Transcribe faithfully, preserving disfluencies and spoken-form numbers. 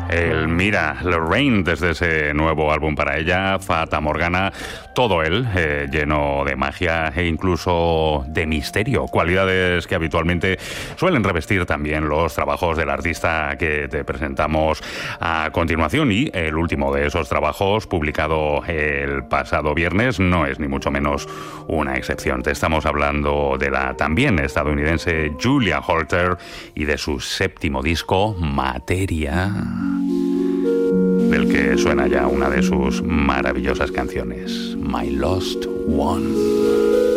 El Mira, Lorraine, desde ese nuevo álbum para ella, Fata Morgana, todo él eh, lleno de magia e incluso de misterio, cualidades que habitualmente suelen revestir también los trabajos del artista que te presentamos a continuación. Y el último de esos trabajos, publicado el pasado viernes, no es ni mucho menos una excepción. Te estamos hablando de la también estadounidense Julia Holter y de su séptimo disco, Materia, del que suena ya una de sus maravillosas canciones, My Lost One.